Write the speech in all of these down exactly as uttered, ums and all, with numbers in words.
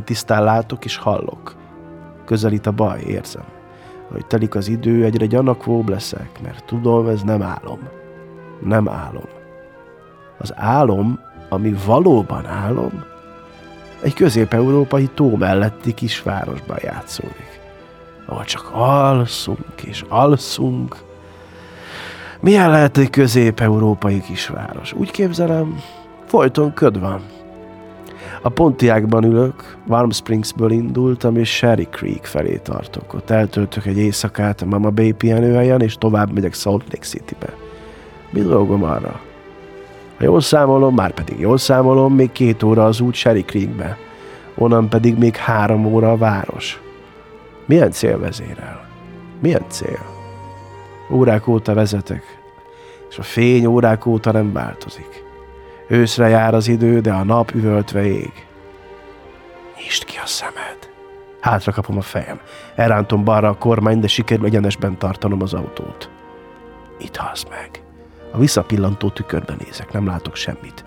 tisztán látok és hallok. Közelít a baj, érzem. Ahogy telik az idő, egyre gyanakvóbb leszek, mert tudom, ez nem álom. Nem álom. Az álom, ami valóban álom, egy közép-európai tó melletti kisvárosban játszódik, ahol csak alszunk és alszunk. Milyen lehet egy közép-európai kisváros? Úgy képzelem, folyton köd van. A Pontiacban ülök, Warm Springsből indultam, és Sherry Creek felé tartok. Ott eltöltök egy éjszakát a Mama Bay pihenőhelyen, és tovább megyek Salt Lake Citybe. Mi dolgom arra? Ha jól számolom, már pedig jól számolom, még két óra az út Sherry Creekbe. Onnan pedig még három óra a város. Milyen cél vezérel? Milyen cél? Órák óta vezetek, és a fény órák óta nem változik. Őszre jár az idő, de a nap üvöltve ég. Nyisd ki a szemed. Hátra kapom a fejem. Elrántom balra a kormány, de sikerül egyenesben tartanom az autót. Itt halsz meg. A visszapillantó tükörben nézek, nem látok semmit.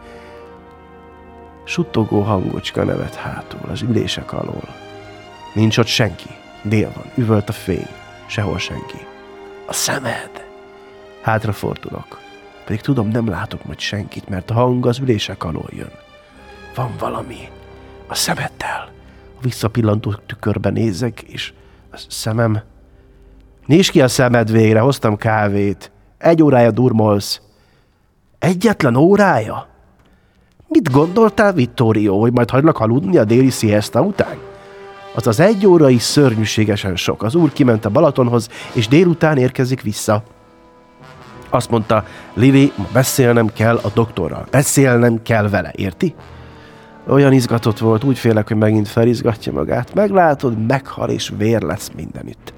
Suttogó hangocska nevet hátul, az ülések alól. Nincs ott senki. Dél van, üvölt a fény. Sehol senki. A szemed. Hátrafordulok. Pedig tudom, nem látok majd senkit, mert a hang az ülések alól jön. Van valami. A szemeddel. A visszapillantó tükörben nézek, és a szemem... Nyisd ki a szemed végre, hoztam kávét. Egy órája durmolsz. Egyetlen órája? Mit gondoltál, Vittorio, hogy majd hagylak aludni a déli siesta után? Az az egy óra is szörnyűségesen sok. Az úr kiment a Balatonhoz, és délután érkezik vissza. Azt mondta, Lili, ma beszélnem kell a doktorral. Beszélnem kell vele, érti? Olyan izgatott volt, úgy félek, hogy megint felizgatja magát. Meglátod, meghal, és vér lesz mindenütt.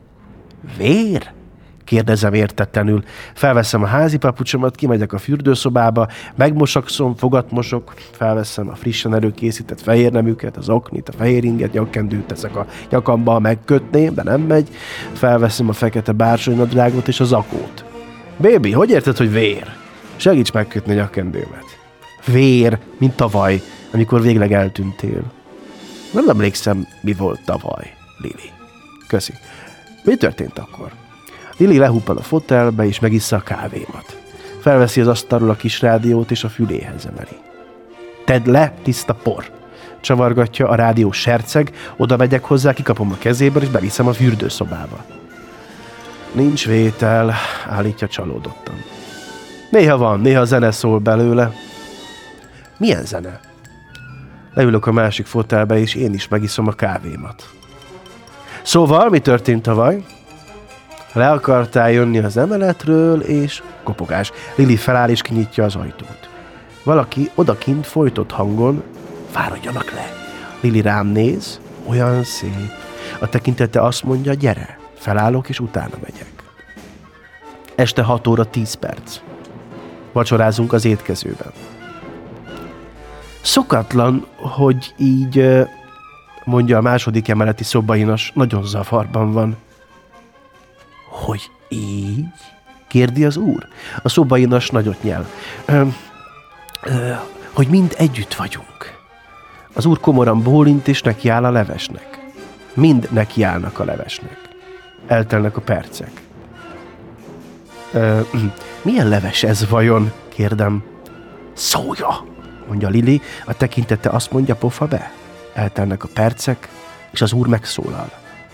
Vér? Kérdezem értetlenül. Felveszem a házi papucsomat, kimegyek a fürdőszobába, megmosakszom, fogatmosok, felveszem a frissen előkészített fehérneműket, az oknit, a fehéringet, nyakkendőt teszek a nyakamba, megkötném, de nem megy. Felveszem a fekete bársonynadrágot és a zakót. Bébi, hogy érted, hogy vér? Segíts megkötni a nyakkendőmet. Vér, mint tavaly, amikor végleg eltűntél. Nem emlékszem, mi volt tavaly, Lili. Köszi. Mi történt akkor? Lili lehuppal a fotelbe, és megissza a kávémat. Felveszi az asztalról a kis rádiót, és a füléhez emeli. Tedd le, tiszta por! Csavargatja, a rádió serceg, oda megyek hozzá, kikapom a kezéből, és beviszem a fürdőszobába. Nincs vétel, állítja csalódottan. Néha van, néha zene szól belőle. Milyen zene? Leülök a másik fotelbe, és én is megiszom a kávémat. Szóval, mi történt tavaly? Le akartál jönni az emeletről, és kopogás. Lili feláll, és kinyitja az ajtót. Valaki odakint folytott hangon, fáradjanak le. Lili rám néz, olyan szép. A tekintete azt mondja, gyere. Felállok, és utána megyek. Este hat óra tíz perc. Vacsorázunk az étkezőben. Szokatlan, hogy így, mondja a második emeleti szobainas, nagyon zavarban van. Hogy így? Kérdi az úr. A szobainas nagyot nyel. Ö, ö, hogy mind együtt vagyunk. Az úr komoran bólint, és nekiáll a levesnek. Mind nekiállnak a levesnek. Eltelnek a percek. Ö, milyen leves ez vajon? Kérdem. Szója, mondja Lili, a tekintete azt mondja, pofa be. Eltelnek a percek, és az úr megszólal.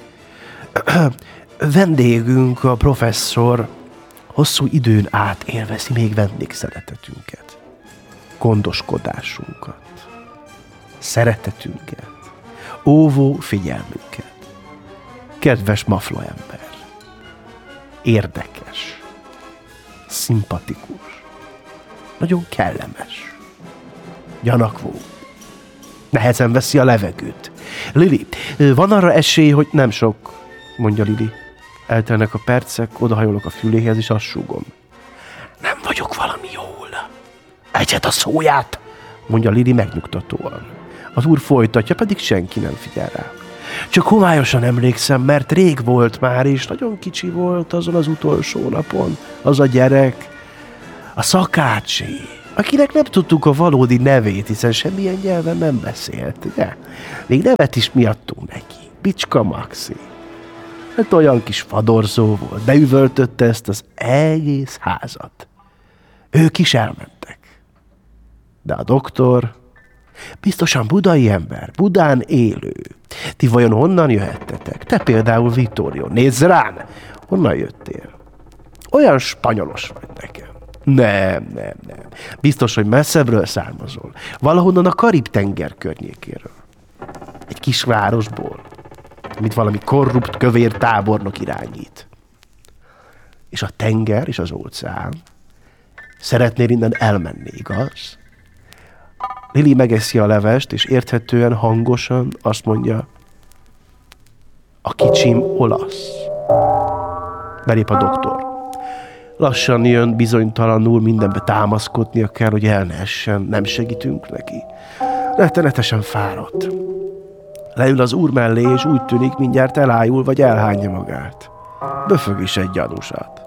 Vendégünk, a professzor, hosszú időn át élvezi még vendégszeretetünket, gondoskodásunkat, szeretetünket, óvó figyelmünket. Kedves mafla ember, érdekes, szimpatikus, nagyon kellemes, gyanakvó, nehezen veszi a levegőt. Lili, van arra esély, hogy nem sok, mondja Lili. Eltelnek a percek, odahajolok a füléhez, és azt súgom. Nem vagyok valami jól. Egyed a szóját, mondja Lili megnyugtatóan. Az úr folytatja, pedig senki nem figyel rá. Csak homályosan emlékszem, mert rég volt már, és nagyon kicsi volt azon az utolsó napon. Az a gyerek, a szakácsi, akinek nem tudtuk a valódi nevét, hiszen semmilyen nyelven nem beszélt, ugye? Még nevet is miattunk neki. Bicska Maxi. Hát olyan kis fadorzó volt, beüvöltötte ezt az egész házat. Ők is elmentek. De a doktor biztosan budai ember, Budán élő. Ti vajon honnan jöhettetek? Te például, Vittorio, nézz rám! Honnan jöttél? Olyan spanyolos vagy nekem. Nem, nem, nem. Biztos, hogy messzebbről származol. Valahonnan a Karib-tenger környékéről. Egy kis városból, amit valami korrupt kövér tábornok irányít. És a tenger és az óceán. Szeretnél innen elmenni, igaz? Lili megeszi a levest, és érthetően, hangosan azt mondja, a kicsim olasz. Belép a doktor. Lassan jön, bizonytalanul, mindenbe támaszkodnia kell, hogy el ne essen, nem segítünk neki. Rettenetesen fáradt. Leül az úr mellé, és úgy tűnik, mindjárt elájul, vagy elhányja magát. Böfög is egy gyanúsat.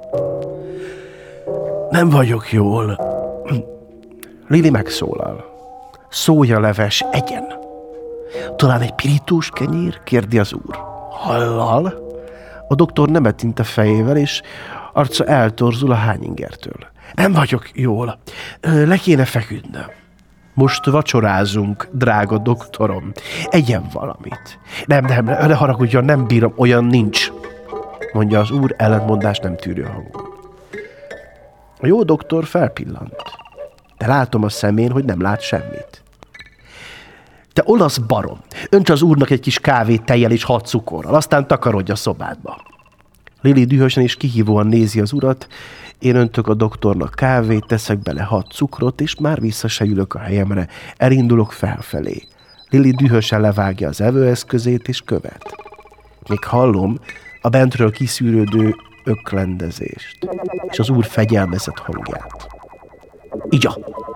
Nem vagyok jól. Lili megszólal. Szójaleves egyen. Talán egy pirítós kenyér? Kérdi az úr. Hallal? A doktor nemet int a fejével, és arca eltorzul a hányingertől. Nem vagyok jól. Le kéne feküdnöm. Most vacsorázunk, drága doktorom. Egyen valamit. Nem, nem, ne haragudjon, nem bírom, olyan nincs, mondja az úr ellentmondás nem tűrő hangon. A jó doktor felpillant, de látom a szemén, hogy nem lát semmit. Te olasz barom, önts az úrnak egy kis kávét tejjel és hat cukorral, aztán takarodj a szobádba. Lili dühösen és kihívóan nézi az urat, én öntök a doktornak kávét, teszek bele hat cukrot, és már vissza se ülök a helyemre, elindulok felfelé. Lili dühösen levágja az evőeszközét, és követ. Még hallom a bentről kiszűrődő öklendezést, és az úr fegyelmezett hangját. Igya!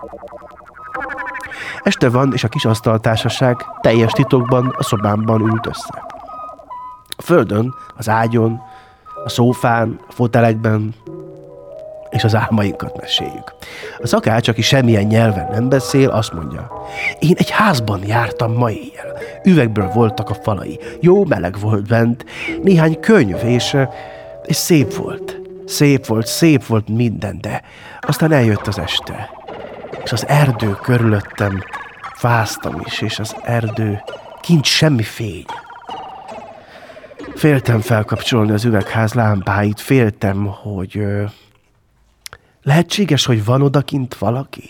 Este van, és a kis asztaltársaság teljes titokban a szobámban ült össze. A földön, az ágyon, a szófán, a fotelekben, és az álmainkat meséljük. A szakács, aki semmilyen nyelven nem beszél, azt mondja, én egy házban jártam ma éjjel. Üvegből voltak a falai, jó meleg volt bent, néhány könyv, és, és szép volt. Szép volt, szép volt minden, de aztán eljött az este. És az erdő körülöttem fáztam is, és az erdő kint semmi fény. Féltem felkapcsolni az üvegház lámpáit, féltem, hogy ö, lehetséges, hogy van odakint valaki.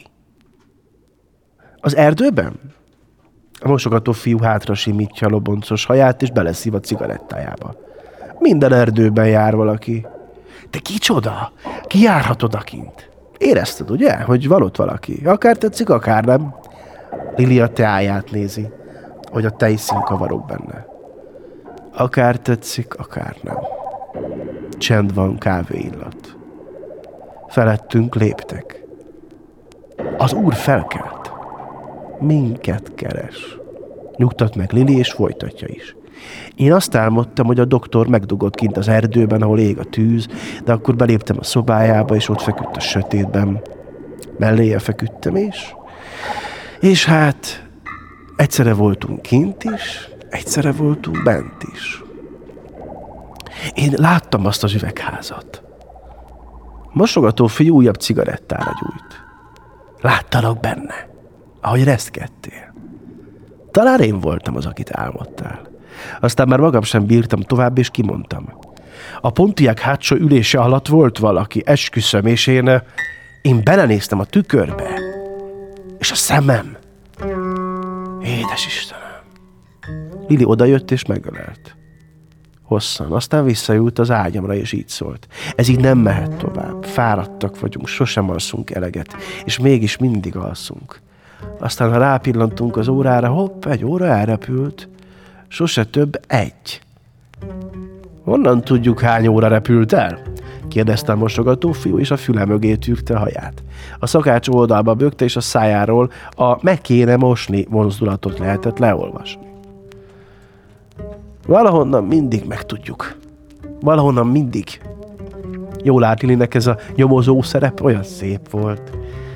Az erdőben? A mosogató fiú hátra simítja a loboncos haját, és beleszív a cigarettájába. Minden erdőben jár valaki. De kicsoda? Ki járhat odakint? Érezted, ugye, hogy van ott valaki? Akár tetszik, akár nem. Lili a teáját nézi, hogy a tejszín kavarok benne. Akár tetszik, akár nem. Csend van, kávéillat. Felettünk léptek. Az úr felkelt. Minket keres. Nyugtat meg Lili, és folytatja is. Én azt álmodtam, hogy a doktor megdugott kint az erdőben, ahol ég a tűz, de akkor beléptem a szobájába, és ott feküdt a sötétben. Melléje feküdtem is. És hát egyszerre voltunk kint is, egyszerre voltunk bent is. Én láttam azt az üvegházat. Mosogató fiú újabb cigarettára gyújt. Láttalak benne, ahogy reszkedtél. Talán én voltam az, akit álmodtál. Aztán már magam sem bírtam tovább, és kimondtam. A Pontiac hátsó ülése alatt volt valaki, esküszöm, és én, én belenéztem a tükörbe, és a szemem. Édes Istenem! Lili odajött, és megölelt. Hosszan, aztán visszajut az ágyamra, és így szólt. Ez így nem mehet tovább. Fáradtak vagyunk, sosem alszunk eleget, és mégis mindig alszunk. Aztán, ha rápillantunk az órára, hopp, egy óra elrepült, sose több egy. Honnan tudjuk, hány óra repült el? Kérdezte a mosogató fiú, és a füle mögé tűrte a haját. A szakács oldalba bökte, és a szájáról a meg kéne mosni mozdulatot lehetett leolvasni. Valahonnan mindig megtudjuk. Valahonnan mindig. Jól lát Lilinek ez a nyomozó szerep, olyan szép volt.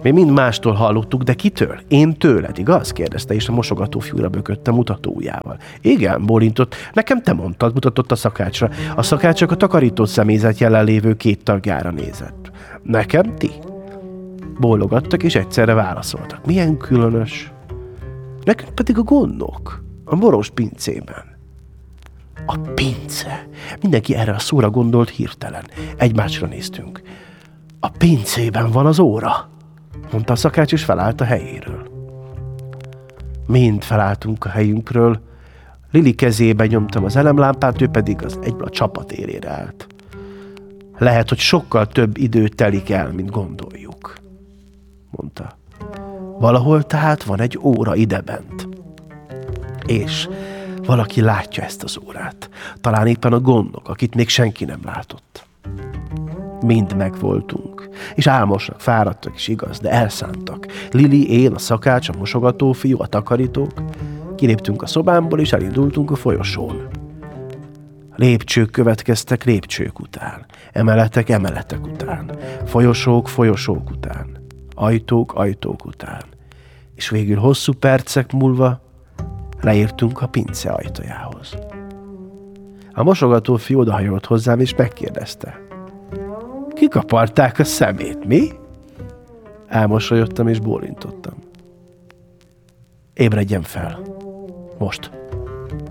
Mi mind mástól hallottuk, de kitől? Én tőled, igaz? Kérdezte, és a mosogató fiúra bökött a mutatóujjával. Igen, bólintott. Nekem te mondtad, mutatott a szakácsra. A szakács csak a takarító személyzet jelenlévő két tagjára nézett. Nekem ti? Bólogattak, és egyszerre válaszoltak. Milyen különös. Nekünk pedig a gondok. A moros pincében. A pince. Mindenki erre a szóra gondolt hirtelen. Egymásra néztünk. A pincében van az óra, mondta a szakács, és felállt a helyéről. Mind felálltunk a helyünkről. Lili kezébe nyomtam az elemlámpát, ő pedig az egyből a csapat élére állt. Lehet, hogy sokkal több idő telik el, mint gondoljuk, mondta. Valahol tehát van egy óra idebent. És valaki látja ezt az órát. Talán éppen a gondok, akit még senki nem látott. Mind megvoltunk, és álmosak, fáradtak is, igaz, de elszántak. Lili, én, a szakács, a mosogatófiú, a takarítók. Kiléptünk a szobámból, és elindultunk a folyosón. Lépcsők következtek lépcsők után, emeletek emeletek után, folyosók folyosók után, ajtók ajtók után, és végül hosszú percek múlva leértünk a pince ajtajához. A mosogatófiú odahajolt hozzám, és megkérdezte. Kikaparták a szemét, mi? Elmosolyodtam, és bólintottam. Ébredjen fel. Most.